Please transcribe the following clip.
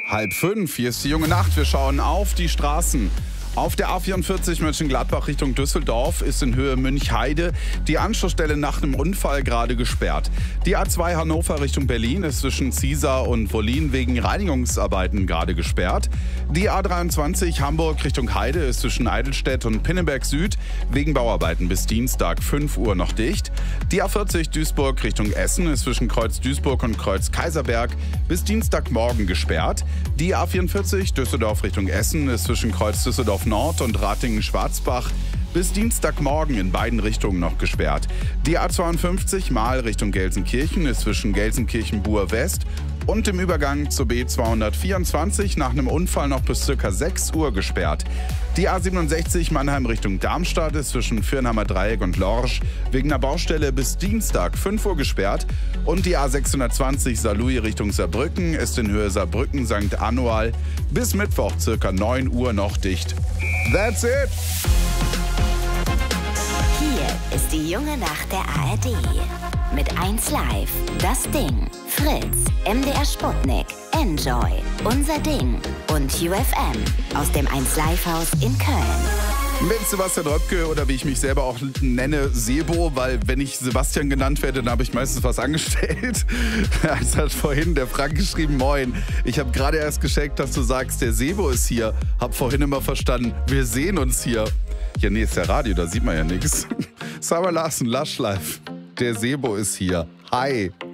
4:30. Hier ist die junge Nacht. Wir schauen auf die Straßen. Auf der A44 Mönchengladbach Richtung Düsseldorf ist in Höhe Münchheide die Anschlussstelle nach einem Unfall gerade gesperrt. Die A2 Hannover Richtung Berlin ist zwischen Ziesar und Wollin wegen Reinigungsarbeiten gerade gesperrt. Die A23 Hamburg Richtung Heide ist zwischen Eidelstedt und Pinneberg Süd wegen Bauarbeiten bis Dienstag 5 Uhr noch dicht. Die A40 Duisburg Richtung Essen ist zwischen Kreuz Duisburg und Kreuz Kaiserberg bis Dienstagmorgen gesperrt. Die A44 Düsseldorf Richtung Essen ist zwischen Kreuz Düsseldorf Nord und Ratingen-Schwarzbach bis Dienstagmorgen in beiden Richtungen noch gesperrt. Die A52 Mahl Richtung Gelsenkirchen ist zwischen Gelsenkirchen-Buhr West und im Übergang zur B224 nach einem Unfall noch bis ca. 6 Uhr gesperrt. Die A67 Mannheim Richtung Darmstadt ist zwischen Firnheimer Dreieck und Lorsch wegen einer Baustelle bis Dienstag 5 Uhr gesperrt. Und die A620 Saarlouis Richtung Saarbrücken ist in Höhe Saarbrücken-St. Anoal bis Mittwoch ca. 9 Uhr noch dicht. That's it! Hier ist die junge Nacht der ARD. Mit 1Live, Das Ding, Fritz, MDR Sputnik, Enjoy, Unser Ding und UFM aus dem 1Live-Haus in Köln. Mit Sebastian Röpke oder wie ich mich selber auch nenne, Sebo, weil wenn ich Sebastian genannt werde, dann habe ich meistens was angestellt. Es hat vorhin der Frank geschrieben, moin, ich habe gerade erst gecheckt, dass du sagst, der Sebo ist hier. Hab vorhin immer verstanden, wir sehen uns hier. Ja, nee, ist ja Radio, da sieht man ja nichts. Sarah Larsen, Lush Life. Der Sebo ist hier. Hi.